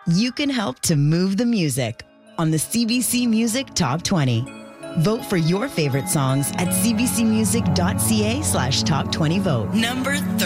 You can help to move the music on the CBC Music Top 20. Vote for your favorite songs at cbcmusic.ca/top20vote. Number 30.